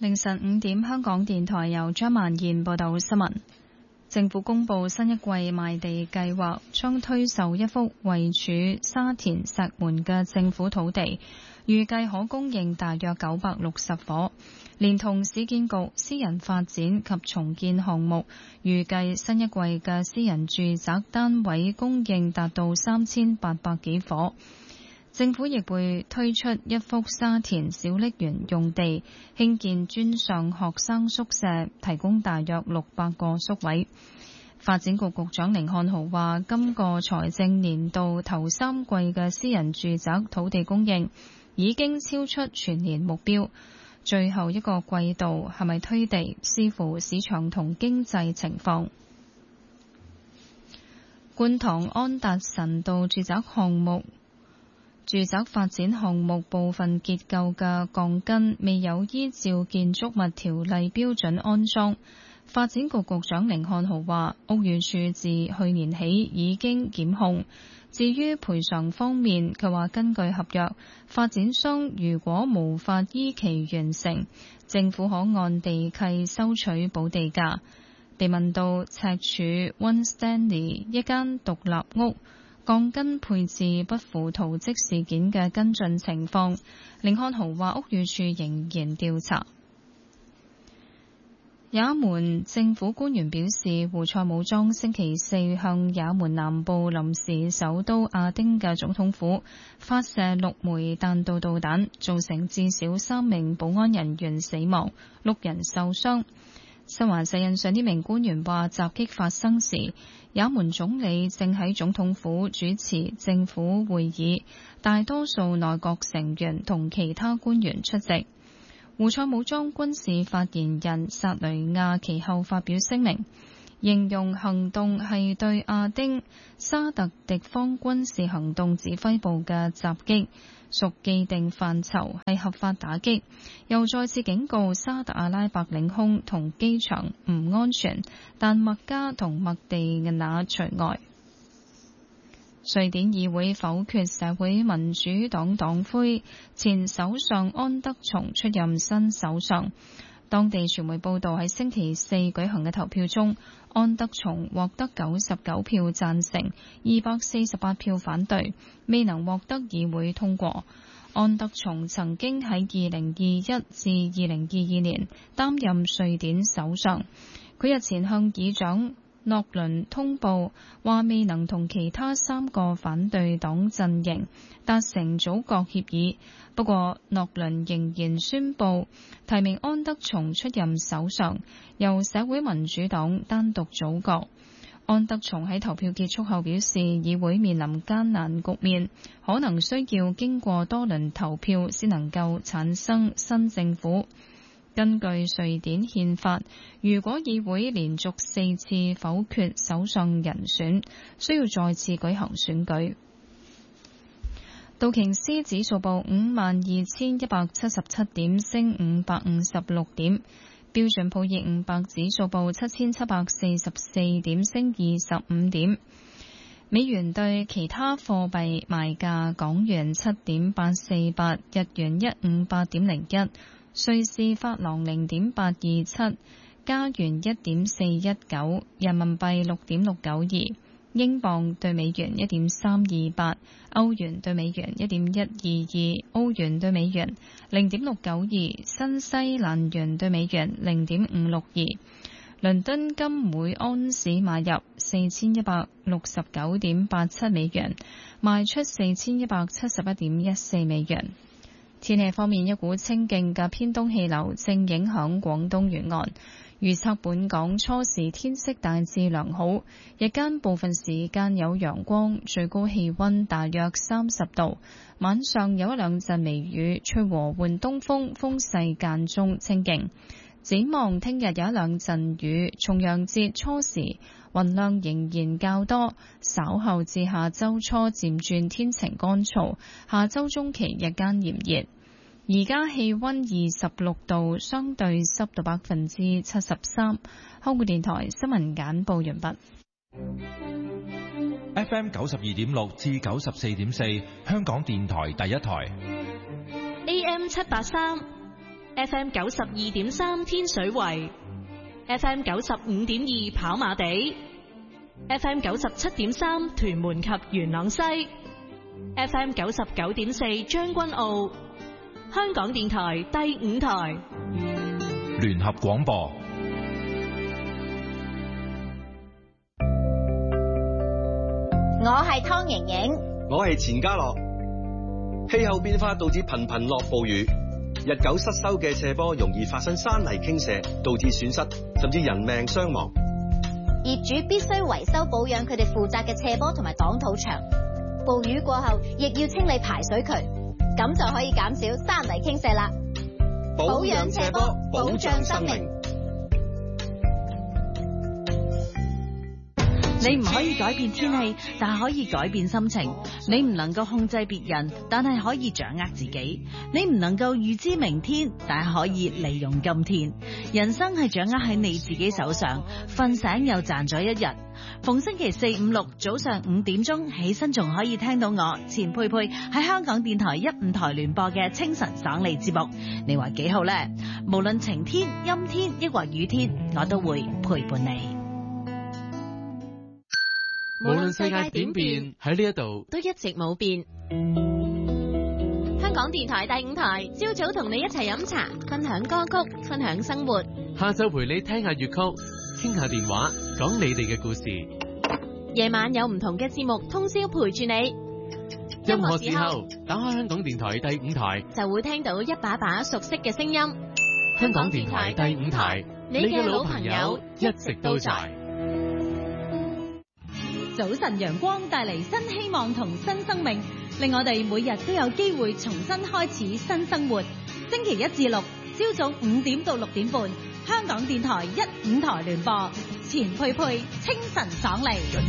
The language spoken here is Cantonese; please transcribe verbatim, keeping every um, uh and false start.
凌晨五點，香港電台由張曼燕報道新聞。政府公布新一季賣地計劃，將推售一幅位處沙田石門嘅政府土地，預計可供應大約九百六十伙，連同市建局私人發展及重建項目，預計新一季嘅私人住宅單位供應達到三千八百幾伙。政府亦會推出一幅沙田小瀝源用地，興建專上學生宿舍，提供大約六百個宿位。發展局局長甯漢豪話，今個財政年度頭三季嘅私人住宅土地供應已經超出全年目標，最後一個季度係咪推地，視乎市場同經濟情況。觀塘安達臣道住宅項目住宅發展項目部分結構嘅鋼筋未有依照建築物條例標準安裝。發展局局長甯漢豪話，屋宇署自去年起已經檢控。至於賠償方面，佢話根據合約，發展商如果無法依期完成，政府可按地契收取補地價。被問到赤柱 One Stanley 一間獨立屋鋼筋配置不符圖則事件嘅跟進情況，甯漢豪話屋宇署仍然調查。也門政府官員表示，胡塞武裝星期四向也門南部臨時首都亞丁嘅總統府發射六枚彈道導彈，造成至少三名保安人員死亡，六人受傷。新華社引述呢名官員話，襲擊發生時，也門總理正喺總統府主持政府會議，大多數內閣成員同其他官員出席。胡塞武裝軍事發言人薩雷亞其後發表聲明，形容行動係對亞丁沙特敵方軍事行動指揮部嘅襲擊，屬既定範疇，係合法打擊，又再次警告沙特阿拉伯領空同機場唔安全，但麥加同麥地那除外。瑞典議會否決社會民主黨黨魁前首相安德松出任新首相。當地傳媒報道，喺星期四舉行嘅投票中，安德松獲得九十九票贊成，二百四十八票反對，未能獲得議會通過。安德松曾經喺二零二一至二零二二年擔任瑞典首相。佢日前向議長諾倫通報話，未能同其他三個反對黨陣營達成組閣協議。不過諾倫仍然宣布提名安德松出任首相，由社會民主黨單獨組閣。安德松喺投票結束後表示，議會面臨艱難局面，可能需要經過多輪投票先能夠產生新政府。根據瑞典憲法，如果議會連續四次否決首相人選，需要再次舉行選舉。道瓊斯指數報五萬二千一百七十七點，升五百五十六點。標準普爾五百指數報七千七百四十四點，升二十五點。美元對其他貨幣賣價：港元七點八四八，日元一五八點零一。瑞士法郎零點八二七，加元一點四一九，人民幣六點六九二，英鎊對美元一點三二八，歐元對美元一點一二二，澳元對美元零點六九二，新西蘭元對美元零點五六二。倫敦金每安士買入四千一百六十九點八七美元，賣出四千一百七十一點一四美元。天氣方面，一股清勁嘅偏東氣流正影響廣東沿岸，預測本港初時天色大致良好，日間部分時間有陽光，最高氣溫大約三十度，晚上有一兩陣微雨，吹和緩東風，風勢間中清勁。展望聽日有一兩陣雨，重陽節初時雲量仍然較多，稍後至下周初漸轉天晴乾燥，下周中期日間炎熱。而家氣溫二十六度，相對濕度百分之七十三。香港電台新聞簡報完畢。 F M 九十二點六至九十四點四，香港電台第一台。 A M 七八三。 F M 九十二點三天水圍，F M 九十五點二跑馬地，F M 九十七點三屯門及元朗西，F M 九十九點四將軍澳，香港電台第五台聯合廣播。 我係湯盈盈， 我係錢家樂。氣候變化導致頻頻落暴雨，日久失修嘅斜坡容易發生山泥傾瀉，導致損失甚至人命傷亡。 業主必須維修保養佢哋負責嘅斜坡同埋擋土牆。暴雨過後，亦要清理排水渠，咁就可以減少山泥傾瀉啦。保養斜坡，保障生命。 你唔可以改變天氣，但係可以改變心情。你唔能夠控制別人，但係可以掌握自己。你唔能夠預知明天，但係可以利用今天。人生係掌握喺你自己手上，瞓醒又賺咗一日。逢星期四、五、六早上五點鐘起身，仲可以聽到我錢佩佩喺香港電台一五台聯播嘅清晨爽利節目。你話幾好呢？無論晴天、陰天抑或雨天，我都會陪伴你。 無論世界點變，喺呢一度都一直冇變。香港電台第五台，朝早同你一齊飲茶，分享歌曲，分享生活。 下晝陪你聽下粵曲，傾下電話，講你哋嘅故事。 夜晚有唔同嘅節目，通宵陪住你。 任何時候，打開香港電台第五台， 就會聽到一把把熟悉嘅聲音。 香港電台第五台，你嘅老朋友一直都在。 早晨陽光帶嚟新希望同新生命，令我哋每日都有機會重新開始新生活。星期一至六朝早五點到六點半，香港電台一五台聯播，錢佩佩清晨爽利。